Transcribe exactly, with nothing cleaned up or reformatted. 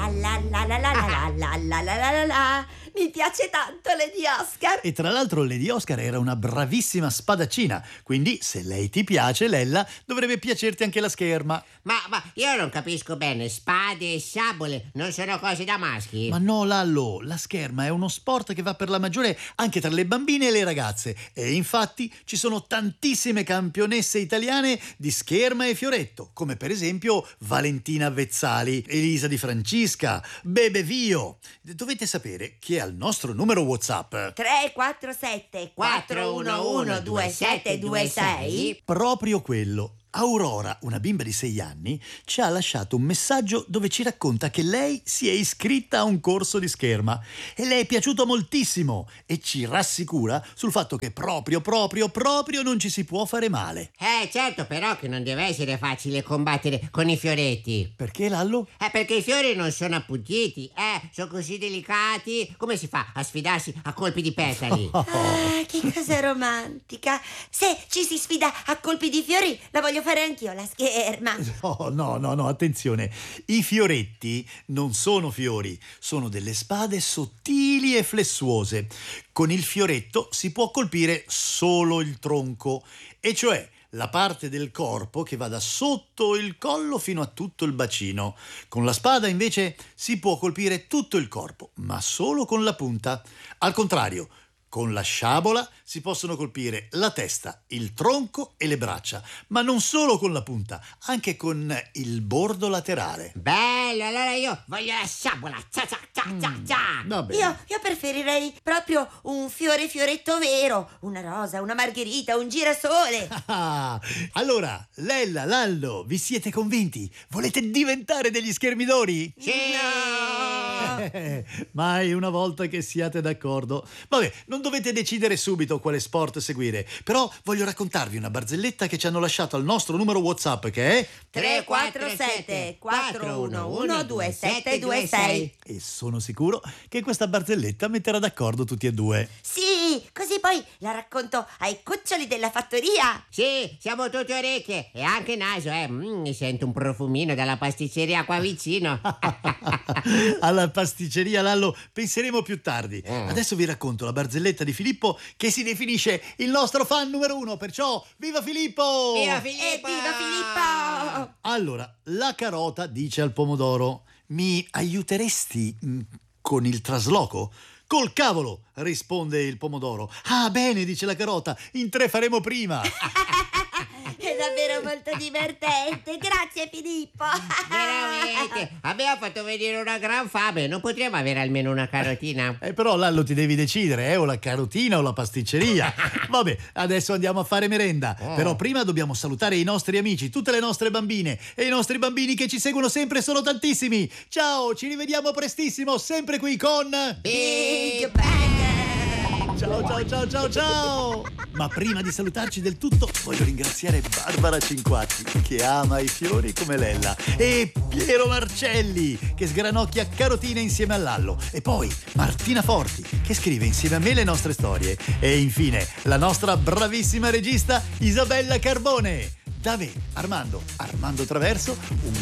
la la la la la la la la la la la la. Mi piace tanto Lady Oscar. E tra l'altro Lady Oscar era una bravissima spadaccina, quindi se lei ti piace, Lella, dovrebbe piacerti anche la scherma. Ma, ma io non capisco bene, spade e sciabole non sono cose da maschi? Ma no, Lallo, la scherma è uno sport che va per la maggiore anche tra le bambine e le ragazze. E infatti ci sono tantissime campionesse italiane di scherma e fioretto, come per esempio Valentina Vezzali, Elisa Di Francisca, Bebe Vio. Dovete sapere che al nostro numero WhatsApp tre quattro sette quattro uno uno due sette due sei proprio quello. Aurora, una bimba di sei anni, ci ha lasciato un messaggio dove ci racconta che lei si è iscritta a un corso di scherma e le è piaciuto moltissimo e ci rassicura sul fatto che proprio, proprio, proprio non ci si può fare male. Eh, certo, però che non deve essere facile combattere con i fioretti. Perché, Lallo? Eh, perché i fiori non sono appuntiti, eh, sono così delicati. Come si fa a sfidarsi a colpi di petali? Ah, che cosa romantica. Se ci si sfida a colpi di fiori, la voglio fare anch'io la scherma. No, no, no, no, attenzione. I fioretti non sono fiori, sono delle spade sottili e flessuose. Con il fioretto si può colpire solo il tronco, e cioè la parte del corpo che va da sotto il collo fino a tutto il bacino. Con la spada invece si può colpire tutto il corpo, ma solo con la punta. Al contrario, con la sciabola si possono colpire la testa, il tronco e le braccia, ma non solo con la punta, anche con il bordo laterale. Bello, allora io voglio la sciabola. Cia cia cia cia cia. Va bene. Io, io preferirei proprio un fiore fioretto vero, una rosa, una margherita, un girasole. Ah, allora, Lella, Lallo, vi siete convinti? Volete diventare degli schermidori? Sì! Eh, mai una volta che siate d'accordo. Vabbè, non dovete decidere subito quale sport seguire, però voglio raccontarvi una barzelletta che ci hanno lasciato al nostro numero WhatsApp, che è tre quattro sette quattro uno uno due sette due sei. e sono sicuro che questa barzelletta metterà d'accordo tutti e due. Sì, così poi la racconto ai cuccioli della fattoria. Sì, siamo tutte orecchie e anche naso, eh. Mm, mi sento un profumino dalla pasticceria qua vicino. Alla pasticceria, Lallo, penseremo più tardi. Mm. Adesso vi racconto la barzelletta di Filippo, che si definisce il nostro fan numero uno, perciò viva Filippo! Viva E Filippo! viva Filippo! Allora, la carota dice al pomodoro: mi aiuteresti mh, con il trasloco? Col cavolo, risponde il pomodoro. Ah, bene, dice la carota, in tre faremo prima. È davvero molto divertente. Grazie Filippo. Veramente, abbiamo fatto venire una gran fame. Non potremmo avere almeno una carotina? Eh, però, Lallo, ti devi decidere, eh, o la carotina o la pasticceria. Vabbè, adesso andiamo a fare merenda. Oh. Però prima dobbiamo salutare i nostri amici, tutte le nostre bambine e i nostri bambini che ci seguono sempre, sono tantissimi. Ciao, ci rivediamo prestissimo, sempre qui con... Big Bang. Ciao, ciao, ciao, ciao, ciao! Ma prima di salutarci del tutto, voglio ringraziare Barbara Cinquatti, che ama i fiori come Lella, e Piero Marcelli, che sgranocchia carotine insieme a Lallo, e poi Martina Forti, che scrive insieme a me le nostre storie, e infine la nostra bravissima regista Isabella Carbone. Da me, Armando, Armando Traverso, un